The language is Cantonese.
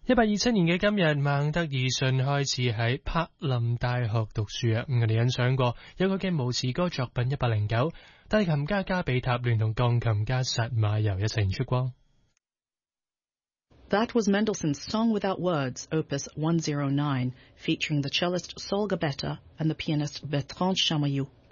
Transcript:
1827年嘅今日，孟德爾遜開始喺柏林大學讀書啊。我哋欣賞過有佢嘅無詞歌作品109，大提琴家加比塔聯同鋼琴家薩馬尤一齊演出過。 That was Mendelssohn's Song Without Words, Opus 109, featuring the cellist Sol Gabetta and the pianist Bertrand Chamayou.